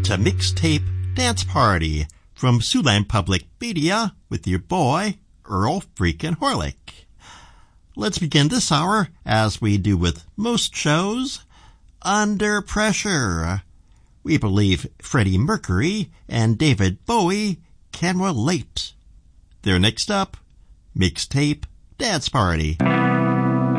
to Mixtape Dance Party from Siouxland Public Media with your boy, Earl freakin' Horlick. Let's begin this hour, as we do with most shows, under pressure. We believe Freddie Mercury and David Bowie can relate. They're next up, Mixtape Dance Party.